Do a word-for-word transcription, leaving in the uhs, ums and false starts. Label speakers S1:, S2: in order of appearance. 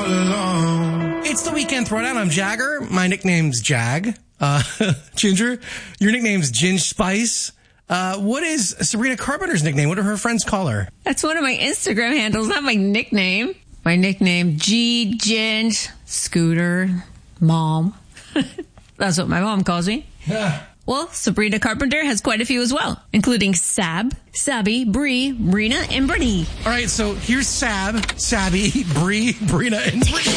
S1: alone. It's the Weekend Throwdown. I'm Jagger. My nickname's Jag. Uh, Ginger, your nickname's Ginge Spice. Uh, what is Sabrina Carpenter's nickname? What do her friends call her?
S2: That's one of my Instagram handles, not my nickname. My nickname, G, Ginge, Scooter, Mom. That's what my mom calls me.
S1: Yeah.
S2: Well, Sabrina Carpenter has quite a few as well, including Sab, Sabby, Bree, Brina, and Brittany.
S1: All right, so here's Sab, Sabby, Bree, Brina, and